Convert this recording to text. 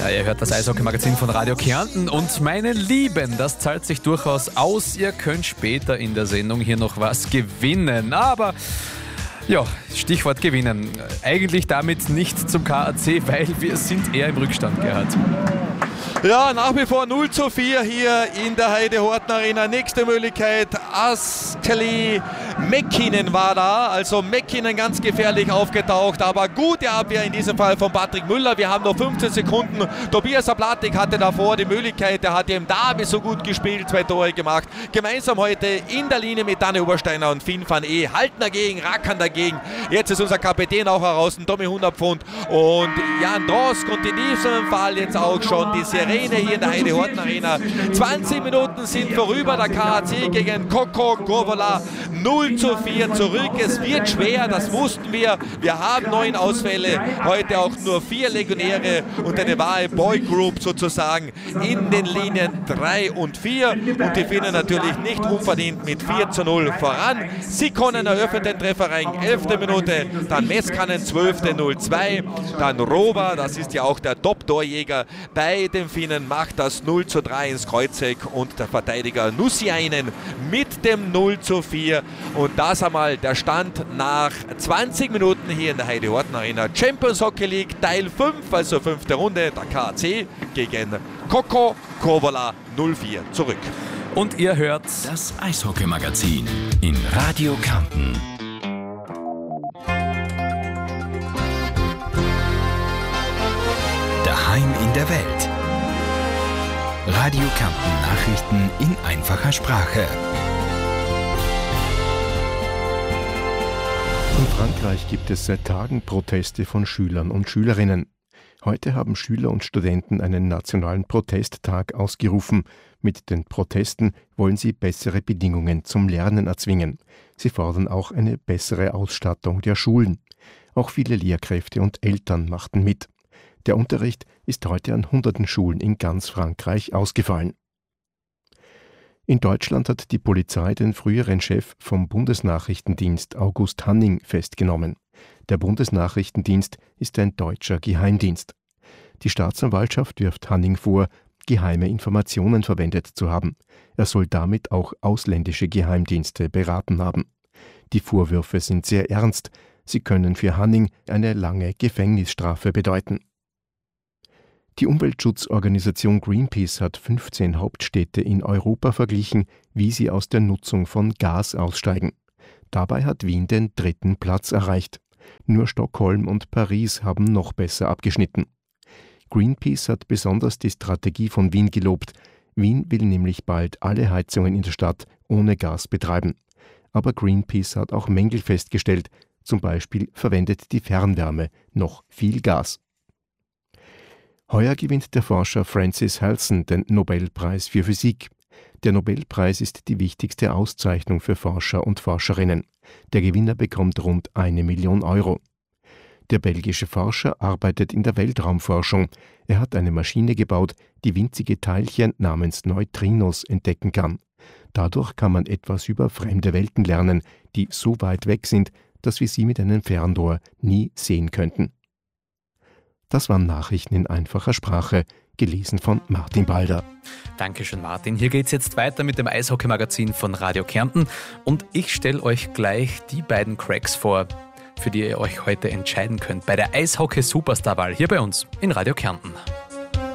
Ja, ihr hört das Eishockey-Magazin von Radio Kärnten und meine Lieben, das zahlt sich durchaus aus. Ihr könnt später in der Sendung hier noch was gewinnen, aber ja, Stichwort gewinnen. Eigentlich damit nicht zum KAC, weil wir sind eher im Rückstand, Gerhard. Ja, nach wie vor 0:4 hier in der Heide-Horten Arena. Nächste Möglichkeit, Askeli Mäkkinen war da. Also Mäkkinen ganz gefährlich aufgetaucht, aber gute Abwehr in diesem Fall von Patrick Müller. Wir haben noch 15 Sekunden. Tobias Aplatik hatte davor die Möglichkeit, er hat im Derby so gut gespielt, 2 Tore gemacht. Gemeinsam heute in der Linie mit Danne Obersteiner und Finn van E. Halten dagegen, rackern dagegen. Jetzt ist unser Kapitän auch heraus, Tommy 100 Pfund und Jan Drosk und in diesem Fall jetzt auch schon die Sirene hier in der Heide-Horten Arena. 20 Minuten sind vorüber, der KAC gegen Kokko Kovola 0:4 zurück. Es wird schwer, das wussten wir. Wir haben 9 Ausfälle, heute auch nur 4 Legionäre und eine wahre Boy-Group sozusagen in den Linien 3 und 4 und die Finnen natürlich nicht unverdient mit 4:0 voran. Sikkonen eröffnet den Treffer rein, 11. Minute, dann Meskanen 12. 0:2, dann Roba, das ist ja auch der Top-Torjäger bei den Finnen, macht das 0:3 ins Kreuzeck und der Verteidiger Nussiainen mit dem 0:4 und das einmal der Stand nach 20 Minuten hier in der Heide-Horten Arena. Champions Hockey League Teil 5, also 5. Runde, der KAC gegen Kokko Kovola 0:4 zurück. Und ihr hört das Eishockey-Magazin in Radio Kärnten. Daheim in der Welt. Radio Kärnten Nachrichten in einfacher Sprache. In Frankreich gibt es seit Tagen Proteste von Schülern und Schülerinnen. Heute haben Schüler und Studenten einen nationalen Protesttag ausgerufen. Mit den Protesten wollen sie bessere Bedingungen zum Lernen erzwingen. Sie fordern auch eine bessere Ausstattung der Schulen. Auch viele Lehrkräfte und Eltern machten mit. Der Unterricht ist heute an hunderten Schulen in ganz Frankreich ausgefallen. In Deutschland hat die Polizei den früheren Chef vom Bundesnachrichtendienst August Hanning festgenommen. Der Bundesnachrichtendienst ist ein deutscher Geheimdienst. Die Staatsanwaltschaft wirft Hanning vor, geheime Informationen verwendet zu haben. Er soll damit auch ausländische Geheimdienste beraten haben. Die Vorwürfe sind sehr ernst. Sie können für Hanning eine lange Gefängnisstrafe bedeuten. Die Umweltschutzorganisation Greenpeace hat 15 Hauptstädte in Europa verglichen, wie sie aus der Nutzung von Gas aussteigen. Dabei hat Wien den 3. Platz erreicht. Nur Stockholm und Paris haben noch besser abgeschnitten. Greenpeace hat besonders die Strategie von Wien gelobt. Wien will nämlich bald alle Heizungen in der Stadt ohne Gas betreiben. Aber Greenpeace hat auch Mängel festgestellt. Zum Beispiel verwendet die Fernwärme noch viel Gas. Heuer gewinnt der Forscher Francis Halson den Nobelpreis für Physik. Der Nobelpreis ist die wichtigste Auszeichnung für Forscher und Forscherinnen. Der Gewinner bekommt rund 1 Million Euro. Der belgische Forscher arbeitet in der Weltraumforschung. Er hat eine Maschine gebaut, die winzige Teilchen namens Neutrinos entdecken kann. Dadurch kann man etwas über fremde Welten lernen, die so weit weg sind, dass wir sie mit einem Fernrohr nie sehen könnten. Das waren Nachrichten in einfacher Sprache, gelesen von Martin Balder. Dankeschön, Martin. Hier geht's jetzt weiter mit dem Eishockey-Magazin von Radio Kärnten und ich stelle euch gleich die beiden Cracks vor, für die ihr euch heute entscheiden könnt bei der Eishockey-Superstar-Wahl hier bei uns in Radio Kärnten.